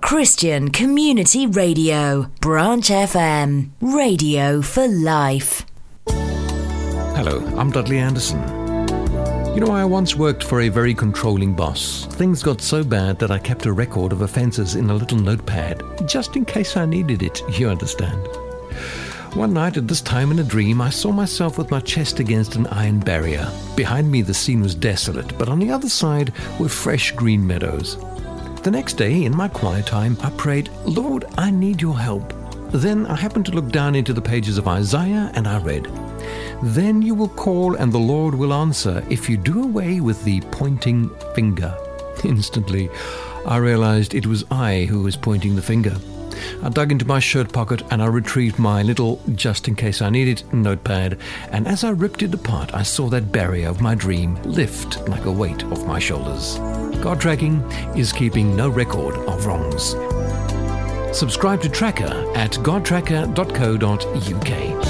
Christian Community Radio, Branch FM, radio for life. Hello, I'm Dudley Anderson. You know, I once worked for a very controlling boss. Things got so bad that I kept a record of offences in a little notepad, just in case I needed it, you understand. One night at this time in a dream, I saw myself with my chest against an iron barrier. Behind me the scene was desolate, but on the other side were fresh green meadows. The next day, in my quiet time, I prayed, Lord, I need your help. Then I happened to look down into the pages of Isaiah and I read, Then you will call and the Lord will answer if you do away with the pointing finger. Instantly, I realized it was I who was pointing the finger. I dug into my shirt pocket and I retrieved my little, just in case I need it, notepad, and as I ripped it apart, I saw that barrier of my dream lift like a weight off my shoulders. God tracking is keeping no record of wrongs. Subscribe to Tracker at godtracker.co.uk.